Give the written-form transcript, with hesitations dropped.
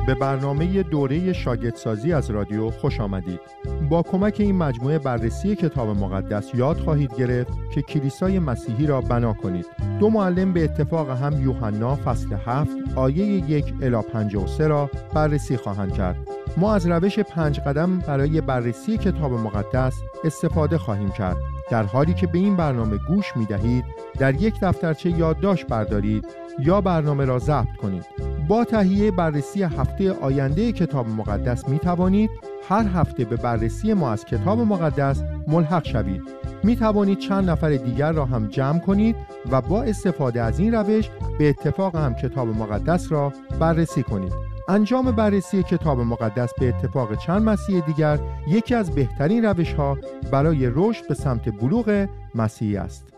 به برنامه دوره شاگردسازی از رادیو خوش آمدید. با کمک این مجموعه بررسی کتاب مقدس یاد خواهید گرفت که کلیسای مسیحی را بنا کنید. دو معلم به اتفاق هم یوحنا فصل 7 آیه 1 الی 53 را بررسی خواهند کرد. ما از روش 5 قدم برای بررسی کتاب مقدس استفاده خواهیم کرد. در حالی که به این برنامه گوش می دهید، در یک دفترچه یادداشت بردارید یا برنامه را ضبط کنید. با تهیه بررسی هفته آینده کتاب مقدس می توانید هر هفته به بررسی ما از کتاب مقدس ملحق شوید. می توانید چند نفر دیگر را هم جمع کنید و با استفاده از این روش به اتفاق هم کتاب مقدس را بررسی کنید. انجام بررسی کتاب مقدس به اتفاق چند مسیح دیگر یکی از بهترین روش‌ها برای رشد به سمت بلوغ مسیحی است.